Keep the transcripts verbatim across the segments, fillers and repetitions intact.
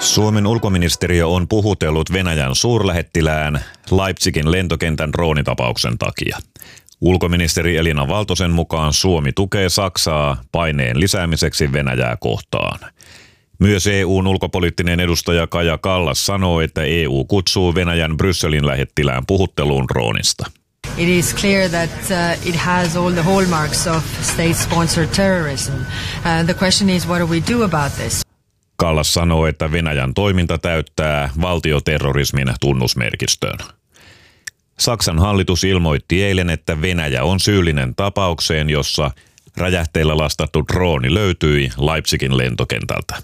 Suomen ulkoministeriö on puhutellut Venäjän suurlähettilään Leipzigin lentokentän droonitapauksen takia. Ulkoministeri Elina Valtosen mukaan Suomi tukee Saksaa paineen lisäämiseksi Venäjää kohtaan. Myös E U:n ulkopoliittinen edustaja Kaja Kallas sanoo, että E U kutsuu Venäjän Brysselin lähettilään puhutteluun droonista. It is clear that uh, it has all the hallmarks of state-sponsored terrorism. Uh, the question is, what do we do about this? Kallas sanoo, että Venäjän toiminta täyttää valtioterrorismin tunnusmerkistön. Saksan hallitus ilmoitti eilen, että Venäjä on syyllinen tapaukseen, jossa räjähteillä lastattu drooni löytyi Leipzigin lentokentältä.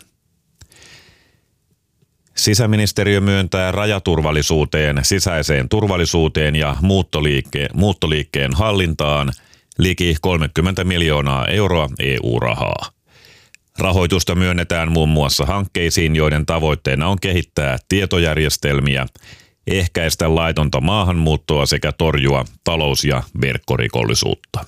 Sisäministeriö myöntää rajaturvallisuuteen, sisäiseen turvallisuuteen ja muuttoliikkeen, muuttoliikkeen hallintaan liki kolmekymmentä miljoonaa euroa E U-rahaa. Rahoitusta myönnetään muun muassa hankkeisiin, joiden tavoitteena on kehittää tietojärjestelmiä, ehkäistä laitonta maahanmuuttoa sekä torjua talous- ja verkkorikollisuutta.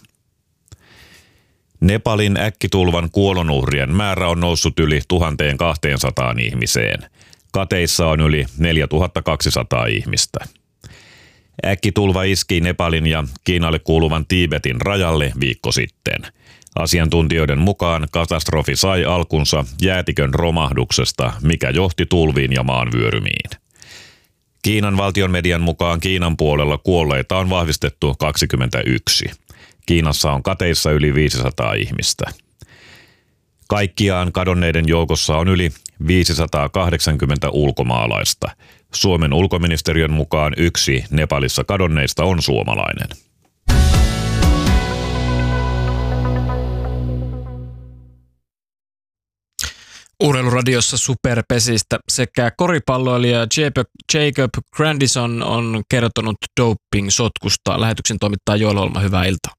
Nepalin äkkitulvan kuolonuhrien määrä on noussut yli tuhatkaksisataa ihmiseen. Kateissa on yli neljätuhattakaksisataa ihmistä. Äkkitulva iski Nepalin ja Kiinalle kuuluvan Tiibetin rajalle viikko sitten. Asiantuntijoiden mukaan katastrofi sai alkunsa jäätikön romahduksesta, mikä johti tulviin ja maanvyörymiin. Kiinan valtion median mukaan Kiinan puolella kuolleita on vahvistettu kaksikymmentäyksi. Kiinassa on kateissa yli viisisataa ihmistä. Kaikkiaan kadonneiden joukossa on yli viisisataakahdeksankymmentä ulkomaalaista. Suomen ulkoministeriön mukaan yksi Nepalissa kadonneista on suomalainen. Urheiluradiossa superpesistä sekä koripalloilija Jacob Grandison on kertonut doping-sotkusta. Lähetyksen toimittaa Joel Holma, hyvää iltaa.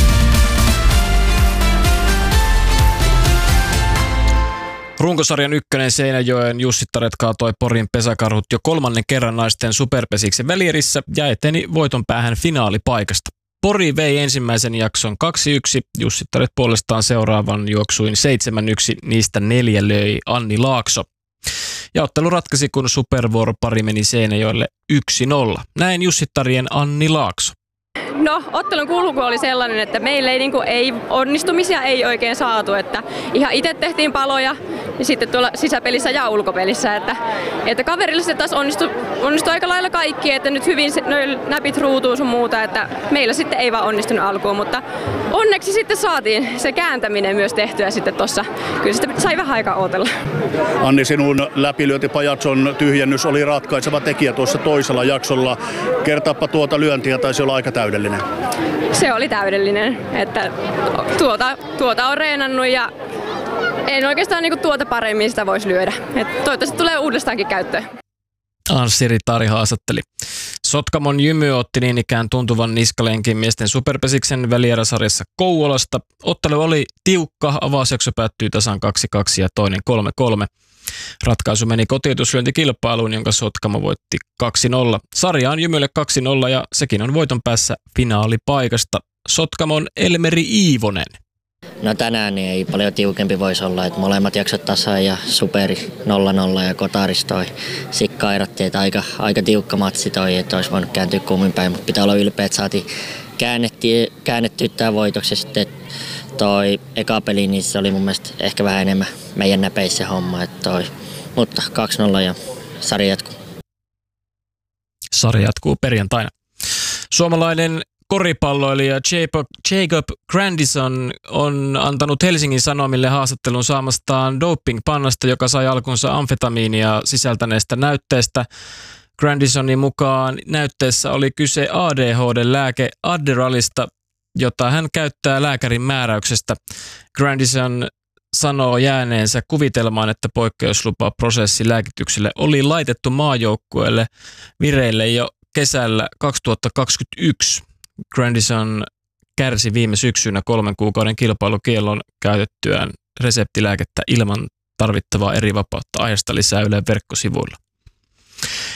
Runkosarjan ykkönen Seinäjoen Jussittaret kaatoi Porin pesäkarhut jo kolmannen kerran naisten superpesiksen välierissä ja eteni voiton päähän finaalipaikasta. Pori vei ensimmäisen jakson kaksi yksi, Jussittaret puolestaan seuraavan juoksuin seitsemän yksi, niistä neljä löi Anni Laakso. Ja ottelu ratkaisi, kun supervuoropari meni Seinäjoelle yksi nolla. Näin Jussittarien Anni Laakso. No, ottelun kulku oli sellainen, että meillä ei, niin kuin, ei onnistumisia ei oikein saatu, että ihan itse tehtiin paloja ja sitten tuolla sisäpelissä ja ulkopelissä, että, että kaverille se taas onnistui, onnistui aika lailla kaikki, että nyt hyvin noin näpit ruutuun sun muuta, että meillä sitten ei vaan onnistunut alkuun, mutta onneksi sitten saatiin se kääntäminen myös tehtyä sitten tossa, kyllä sitten sai vähän aikaa ootella. Anni, sinun läpilyöntipajatson tyhjennys oli ratkaiseva tekijä tuossa toisella jaksolla, kertaappa tuota lyöntiä, taisi olla aika täydellinen. Se oli täydellinen, että tuota, tuota on reenannut ja en oikeastaan niinku tuota paremmin sitä voisi lyödä. Et toivottavasti tulee uudestaankin käyttöön. Anssi Ritari haastatteli. Sotkamon Jymy otti niin ikään tuntuvan niskalenkin miesten superpesiksen välieräsarjassa Kouvolasta. Ottelu oli tiukka, avausjakso päättyi tasan kaksi kaksi ja toinen kolme kolme. Ratkaisu meni kotiutuslyöntikilpailuun, jonka Sotkamo voitti kaksi nolla. Sarja on Jymylle kaksi nolla ja sekin on voiton päässä finaalipaikasta. Sotkamon Elmeri Iivonen. No tänään niin ei paljon tiukempi voisi olla, että molemmat jaksot tasan ja superi nolla nolla ja Kotaris toi Sikka erotti, että aika, aika tiukka matsi toi, että olisi voinut kääntyä kummin päin, mutta pitää olla ylpeä, että saatiin käännettyä, käännettyä tämä voitoksi. Sitten toi eka peli, niin se oli mun mielestä ehkä vähän enemmän meidän näpeissä homma, että toi, mutta kaksi nolla ja sarja jatkuu. Sarja jatkuu perjantaina. Suomalainen koripalloilija Jacob Grandison on antanut Helsingin Sanomille haastattelun saamastaan doping-pannasta, joka sai alkunsa amfetamiinia sisältäneestä näytteestä. Grandisonin mukaan näytteessä oli kyse A D H D-lääke Adderallista, jota hän käyttää lääkärin määräyksestä. Grandison sanoo jääneensä kuvitelmaan, että poikkeuslupaprosessi lääkitykselle oli laitettu maajoukkueelle vireille jo kesällä kaksituhattakaksikymmentäyksi. Grandison kärsi viime syksynä kolmen kuukauden kilpailukiellon käytettyään reseptilääkettä ilman tarvittavaa eri vapautta. Aiheesta lisää Ylen verkkosivuilla.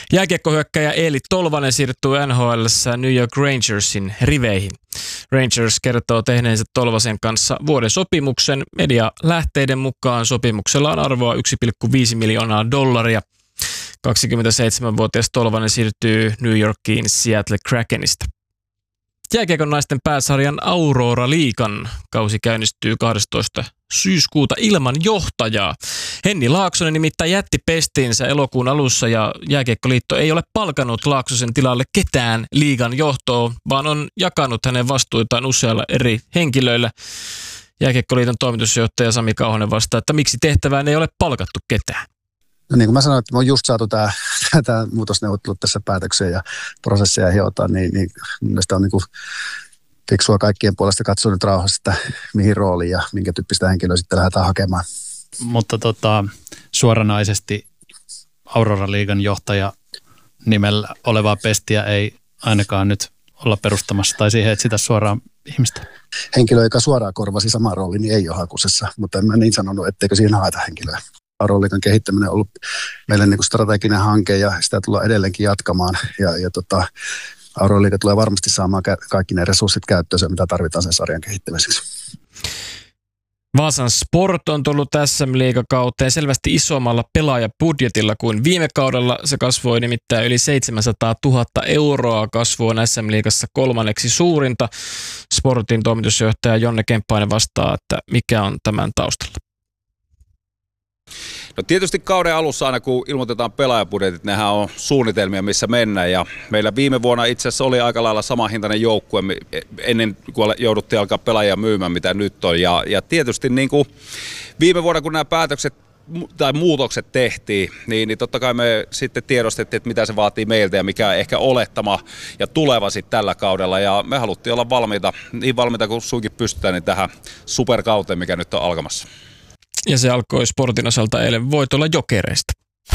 Jääkiekkohyökkäjä Eeli Tolvanen siirtyy N H L:ssä New York Rangersin riveihin. Rangers kertoo tehneensä Tolvasen kanssa vuoden sopimuksen. Medialähteiden mukaan sopimuksella on arvoa yksi pilkku viisi miljoonaa dollaria. kaksikymmentäseitsemänvuotias Tolvanen siirtyy New Yorkiin Seattle Krakenista. Jääkiekon naisten pääsarjan Aurora Liigan kausi käynnistyy kahdestoista syyskuuta ilman johtajaa. Henni Laaksonen nimittäin jätti pestinsä elokuun alussa ja Jääkiekkoliitto ei ole palkanut Laaksosen tilalle ketään liigan johtoon, vaan on jakanut hänen vastuitaan usealla eri henkilöillä. Jääkiekkoliiton toimitusjohtaja Sami Kauhanen vastaa, että miksi tehtävään ei ole palkattu ketään. No niin kuin mä sanoin, että me on just saatu tämä, tämä muutosneuvottelut tässä päätökseen ja prosesseja hiotaan, niin, niin mielestäni on niin kuin fiksua kaikkien puolesta katsoa nyt rauhassa, että mihin rooliin ja minkä tyyppistä henkilöä sitten lähdetään hakemaan. Mutta tota, suoranaisesti Aurora Liigan johtaja nimellä olevaa pestiä ei ainakaan nyt olla perustamassa tai siihen etsitä suoraan ihmistä. Henkilö, joka suoraan korvasi saman roolin, niin ei ole hakusessa, mutta en mä niin sanonut, etteikö siihen haeta henkilöä. Aurora Liigan kehittäminen on ollut meille niin kuin strateginen hanke ja sitä tullaan edelleenkin jatkamaan. Ja, ja tota, Aurora Liiga tulee varmasti saamaan kaikki ne resurssit käyttöön, mitä tarvitaan sen sarjan kehittämiseksi. Vaasan Sport on tullut S M-liigakauteen selvästi isommalla pelaajabudjetilla kuin viime kaudella. Se kasvoi nimittäin yli seitsemänsataatuhatta euroa. Kasvu on S M-liigassa kolmanneksi suurinta. Sportin toimitusjohtaja Jonne Kemppainen vastaa, että mikä on tämän taustalla. No tietysti kauden alussa aina kun ilmoitetaan pelaajabudjetit, nehän on suunnitelmia missä mennään ja meillä viime vuonna itse asiassa oli aika lailla samanhintainen joukkue ennen kuin jouduttiin alkaa pelaajia myymään mitä nyt on ja, ja tietysti niin kuin viime vuonna kun nämä päätökset tai muutokset tehtiin, niin, niin totta kai me sitten tiedostettiin, että mitä se vaatii meiltä ja mikä on ehkä olettama ja tuleva sitten tällä kaudella ja me haluttiin olla valmiita, niin valmiita kuin suinkin pystytään niin tähän superkauteen, mikä nyt on alkamassa. Ja se alkoi Sportin osalta eilen voitolla Jokereista.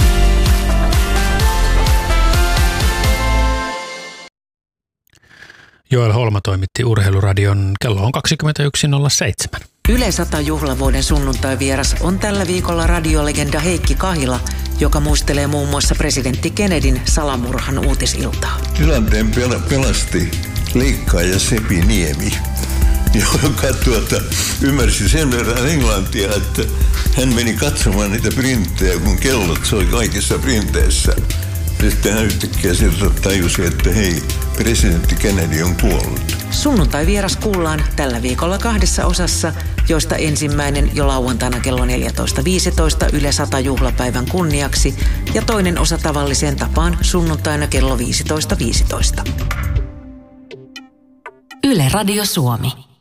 Joel Holma toimitti Urheiluradion. Kello on kaksikymmentäyksi nolla seitsemän. Yle sata juhlavuoden sunnuntai-vieras on tällä viikolla radiolegenda Heikki Kahila, joka muistelee muun muassa presidentti Kennedyn salamurhan uutisiltaa. Tilanteen pel- pelasti leikkaaja Sepi Niemi, joka tuota, ymmärsi sen verran englantia, että hän meni katsomaan niitä printtejä, kun kellot soi kaikissa printeissä. Sitten hän yhtäkkiä sieltä tajusi, että hei, presidentti Kennedy on kuollut. Sunnuntai-vieras kuullaan tällä viikolla kahdessa osassa, joista ensimmäinen jo lauantaina kello neljätoista viisitoista Yle sata juhlapäivän kunniaksi ja toinen osa tavalliseen tapaan sunnuntaina kello viisitoista viisitoista. Yle Radio Suomi.